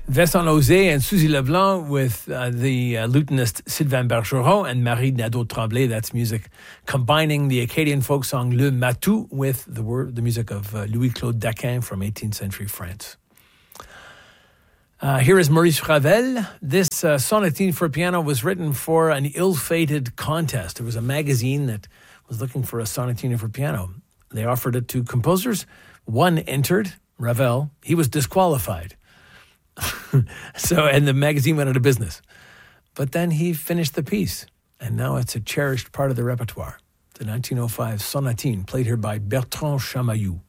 Vincent Lauzé and Suzy Leblanc with the lutenist Sylvain Bergeron and Marie Nadeau-Tremblay. That's music combining the Acadian folk song Le Matou with the music of Louis-Claude Daquin from 18th century France. Here is Maurice Ravel. This sonatine for piano was written for an ill-fated contest. There was a magazine that was looking for a sonatine for piano. They offered it to composers. One entered, Ravel. He was disqualified. And the magazine went out of business. But then he finished the piece, and now it's a cherished part of the repertoire. The 1905 sonatine, played here by Bertrand Chamayou.